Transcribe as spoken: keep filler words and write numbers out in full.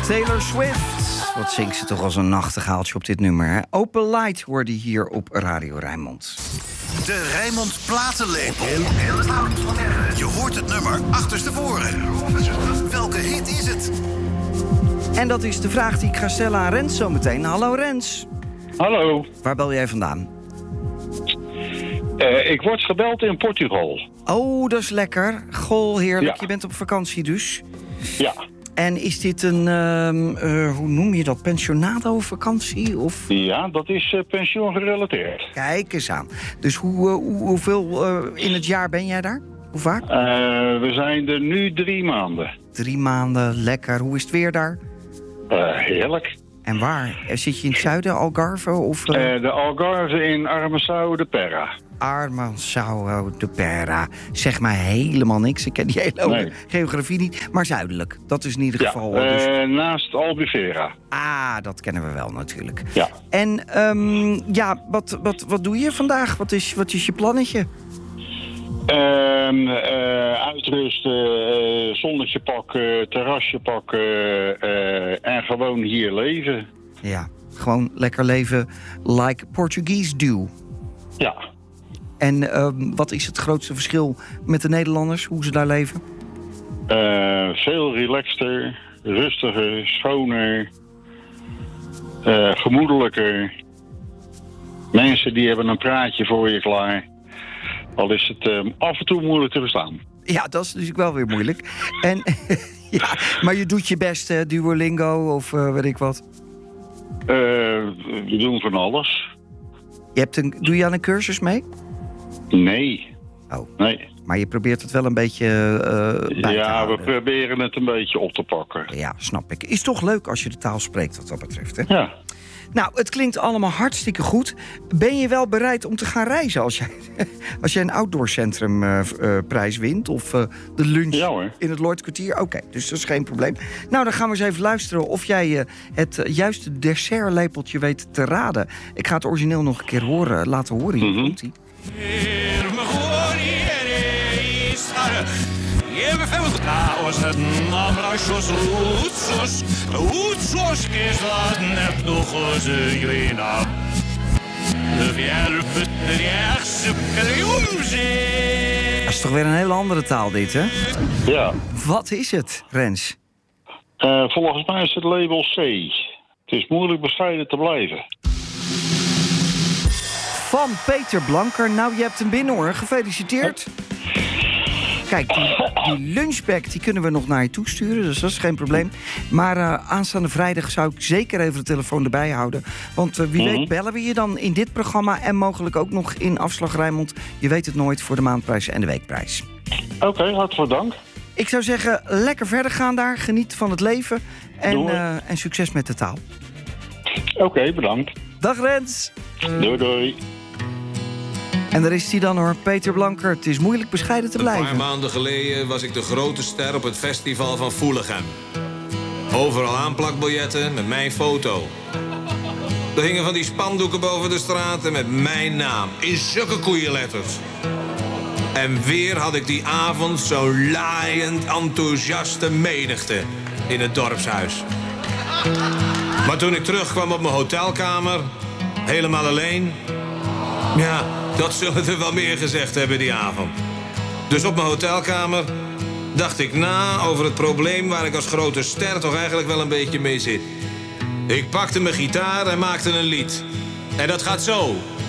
Taylor Swift. Wat zingt ze toch als een nachtegaaltje op dit nummer, hè? Open Light hoorde je hier op Radio Rijnmond. De Rijnmond Platenlepel. Je hoort het nummer achterstevoren. Welke hit is het? En dat is de vraag die ik ga stellen aan Rens zometeen. Hallo Rens. Hallo. Waar bel jij vandaan? Uh, ik word gebeld in Portugal. Oh, dat is lekker. Goh, heerlijk. Ja. Je bent op vakantie dus. Ja. En is dit een, uh, uh, hoe noem je dat, pensionado-vakantie? Of... Ja, dat is uh, pensioen gerelateerd. Kijk eens aan. Dus hoe, uh, hoe, hoeveel uh, in het jaar ben jij daar? Hoe vaak? Uh, we zijn er nu drie maanden. Drie maanden, lekker. Hoe is het weer daar? Uh, heerlijk. En waar? Zit je in het zuiden, Algarve? Of, uh... Uh, de Algarve in Armaçao de Pera. Armaçao de Pera. Zeg mij helemaal niks. Ik ken die hele nee. geografie niet. Maar zuidelijk. Dat is in ieder ja, geval... Uh, dus... naast Albufeira. Ah, dat kennen we wel natuurlijk. Ja. En um, ja, wat, wat, wat doe je vandaag? Wat is, wat is je plannetje? Uh, uh, uitrusten, uh, zonnetje pakken, terrasje pakken uh, en gewoon hier leven. Ja, gewoon lekker leven like Portuguese do. Ja. En uh, wat is het grootste verschil met de Nederlanders, hoe ze daar leven? Uh, veel relaxter, rustiger, schoner, uh, gemoedelijker. Mensen die hebben een praatje voor je klaar. Al is het uh, af en toe moeilijk te verstaan. Ja, dat is natuurlijk wel weer moeilijk. En, ja, maar je doet je best, hè? Duolingo of uh, weet ik wat? Uh, we doen van alles. Je hebt een, doe je aan een cursus mee? Nee. Oh. Nee. Maar je probeert het wel een beetje uh, bij ja, te houden. we proberen het een beetje op te pakken. Ja, snap ik. Is toch leuk als je de taal spreekt wat dat betreft, hè? Ja. Nou, het klinkt allemaal hartstikke goed. Ben je wel bereid om te gaan reizen als jij, als jij een outdoorcentrum uh, uh, prijs wint? Of uh, de lunch ja, hoor. in het Lloydkwartier? Oké, okay, dus dat is geen probleem. Nou, dan gaan we eens even luisteren of jij uh, het uh, juiste dessertlepeltje weet te raden. Ik ga het origineel nog een keer horen, laten horen. Hier mm-hmm. komt-ie. Dat is toch weer een hele andere taal dit, hè? Ja. Wat is het, Rens? Uh, volgens mij is het label C. Het is moeilijk bescheiden te blijven. Van Peter Blanker. Nou, je hebt hem binnen, hoor. Gefeliciteerd. Kijk, die, die lunchbag die kunnen we nog naar je toesturen, dus dat is geen probleem. Maar uh, aanstaande vrijdag zou ik zeker even de telefoon erbij houden. Want uh, wie mm-hmm. weet bellen we je dan in dit programma en mogelijk ook nog in Afslag Rijnmond. Je weet het nooit, voor de maandprijs en de weekprijs. Oké, okay, hartelijk dank. Ik zou zeggen, lekker verder gaan daar. Geniet van het leven. En, uh, en succes met de taal. Oké, okay, bedankt. Dag Rens. Doei, doei. En daar is hij dan, hoor, Peter Blanker. Het is moeilijk bescheiden te blijven. Een paar maanden geleden was ik de grote ster op het festival van Voelichem. Overal aanplakbiljetten met mijn foto. Er hingen van die spandoeken boven de straten met mijn naam. In zulke koeienletters. En weer had ik die avond zo'n laaiend enthousiaste menigte in het dorpshuis. Maar toen ik terugkwam op mijn hotelkamer, helemaal alleen... ja, dat zullen er wel meer gezegd hebben die avond. Dus op mijn hotelkamer dacht ik na over het probleem waar ik als grote ster toch eigenlijk wel een beetje mee zit. Ik pakte mijn gitaar en maakte een lied. En dat gaat zo.